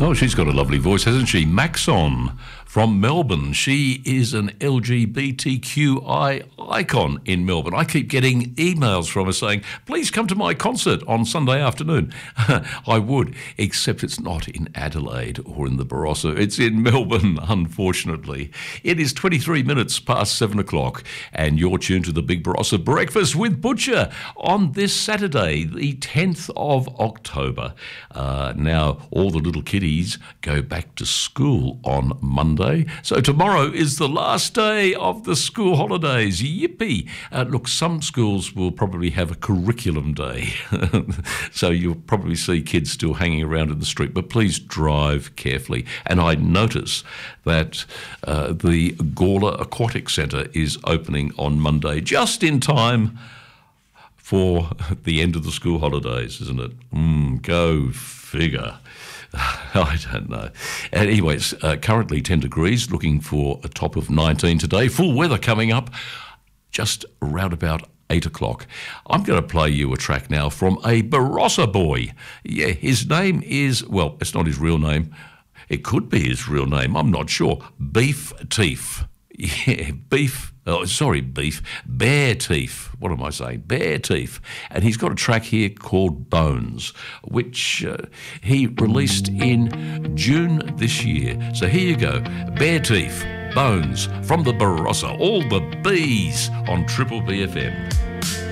Oh, she's got a lovely voice, hasn't she? Maxon from Melbourne. She is an LGBTQI icon in Melbourne. I keep getting emails from her saying, please come to my concert on Sunday afternoon. I would, except it's not in Adelaide or in the Barossa. It's in Melbourne, unfortunately. It is 23 minutes past 7 o'clock, and you're tuned to the Big Barossa Breakfast with Butcher on this Saturday, the 10th of October. Now, all the little kiddies go back to school on Monday. So tomorrow is the last day of the school holidays. Yippee. Look, some schools will probably have a curriculum day. So you'll probably see kids still hanging around in the street, but please drive carefully. And I notice that the Gawler Aquatic Centre is opening on Monday, just in time for the end of the school holidays, isn't it? Go figure. I don't know. Anyway, it's currently 10 degrees, looking for a top of 19 today. Full weather coming up just around about 8 o'clock. I'm going to play you a track now from a Barossa boy. Yeah, his name is, well, it's not his real name. It could be his real name. I'm not sure. Beef Teeth. Yeah, Beef Bear Teeth. What am I saying? Bear Teeth. And he's got a track here called Bones, which he released in June this year. So here you go. Bear Teeth, Bones, from the Barossa. All the bees on Triple BFM.